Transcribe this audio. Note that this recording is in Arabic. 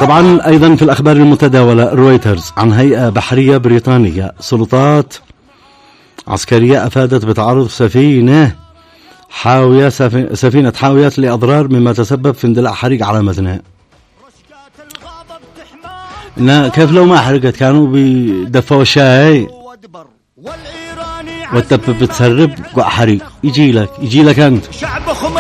طبعا أيضا في الأخبار المتداولة رويترز عن هيئة بحرية بريطانية، سلطات عسكرية أفادت بتعرض سفينة حاويات لأضرار مما تسبب في اندلاع حريق على متنها. كيف لو ما حرقت كانوا بيدفوا الشاي والتب بتسرب حريق يجي لك أنت.